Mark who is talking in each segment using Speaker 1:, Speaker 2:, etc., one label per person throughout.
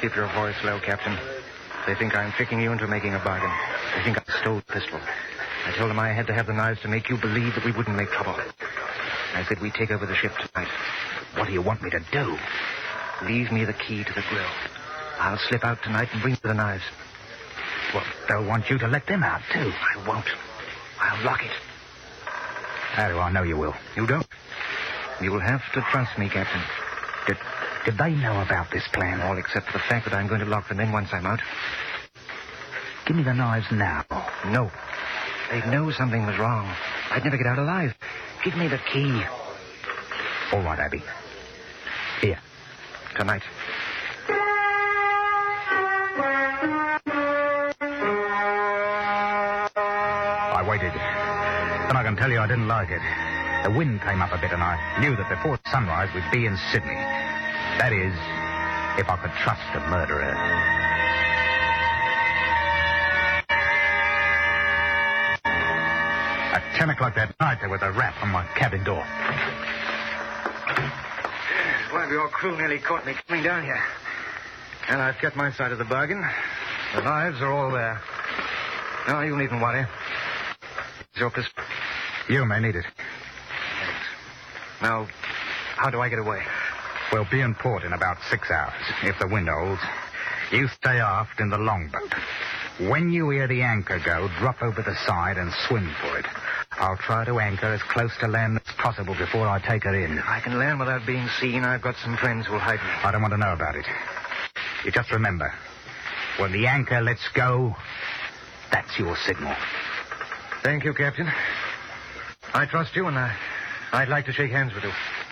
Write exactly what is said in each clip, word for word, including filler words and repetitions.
Speaker 1: Keep your voice low, Captain. They think I'm tricking you into making a bargain. They think I stole the pistol. I told them I had to have the knives to make you believe that we wouldn't make trouble. I said we'd take over the ship tonight.
Speaker 2: What do you want me to do?
Speaker 1: Leave me the key to the grill. I'll slip out tonight and bring you the knives.
Speaker 2: Well, they'll want you to let them out, too.
Speaker 1: I won't. I'll lock it.
Speaker 2: How do I know you will?
Speaker 1: You don't. You'll have to trust me, Captain.
Speaker 2: Did, did they know about this plan?
Speaker 1: All except for the fact that I'm going to lock them in once I'm out.
Speaker 2: Give me the knives now.
Speaker 1: No. They'd know something was wrong. I'd never get out alive. Give me the key.
Speaker 2: All right, Abby. Here.
Speaker 1: Tonight.
Speaker 2: I waited. And I can tell you I didn't like it. The wind came up a bit, and I knew that before sunrise we'd be in Sydney. That is, if I could trust a murderer. At ten o'clock that night, there was a rap on my cabin door.
Speaker 1: One of your crew nearly caught me coming down here. And I've got my side of the bargain. The knives are all there. No, you needn't worry. It's your pistol.
Speaker 2: You may need it.
Speaker 1: Thanks. Now, how do I get away?
Speaker 2: We'll be in port in about six hours, if the wind holds. You stay aft in the longboat. When you hear the anchor go, drop over the side and swim for it. I'll try to anchor as close to land as possible before I take her in.
Speaker 1: I can land without being seen. I've got some friends who'll hide me.
Speaker 2: I don't want to know about it. You just remember, when the anchor lets go, that's your signal.
Speaker 1: Thank you, Captain. I trust you, and I, I'd like to shake hands with you.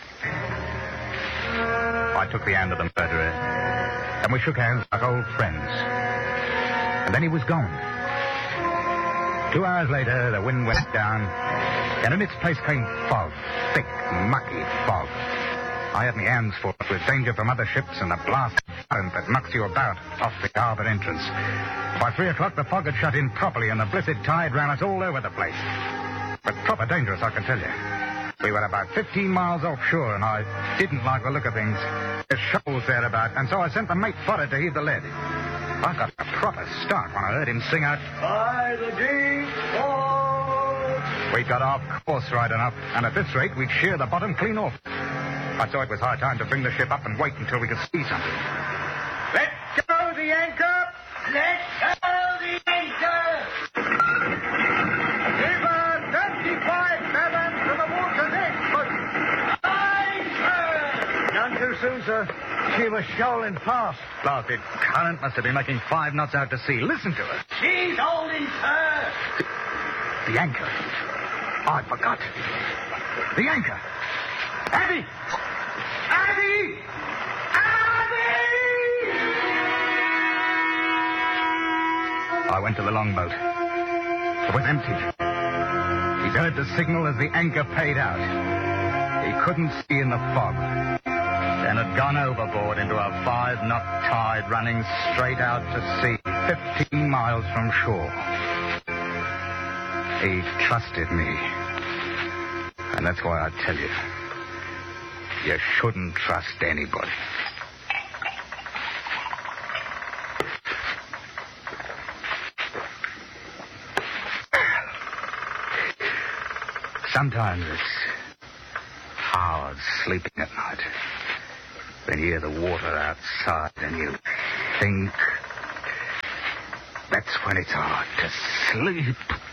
Speaker 2: I took the hand of the murderer, and we shook hands like old friends. And then he was gone. Two hours later, the wind went down, and in its place came fog, thick, mucky fog. I had my hands full with danger from other ships and the blast current that knocks you about off the harbor entrance. By three o'clock, the fog had shut in properly, and the blessed tide ran us all over the place. But proper dangerous, I can tell you. We were about fifteen miles offshore, and I didn't like the look of things. There's shoals there about, and so I sent the mate forward to heave the lead. I got a proper start when I heard him sing out, "By the deep fall." We got off course right enough, and at this rate, we'd shear the bottom clean off. I saw it was high time to bring the ship up and wait until we could see something. Let go the anchor! Let go the anchor! Give her twenty-five fathoms to the water's edge, but... Anchor!
Speaker 3: None too soon, sir. She was shoaling fast.
Speaker 2: Blasted current must have been making five knots out to sea. Listen to her.
Speaker 3: She's holding her.
Speaker 2: The anchor. I forgot. The anchor. Abby! Abby! Abby! I went to the longboat. It was empty. He'd heard the signal as the anchor paid out. He couldn't see in the fog. Then had gone overboard into a five-knot tide running straight out to sea, fifteen miles from shore. He trusted me. And that's why I tell you, you shouldn't trust anybody. Sometimes it's hard sleeping at night. When you hear the water outside and you think, that's when it's hard to sleep.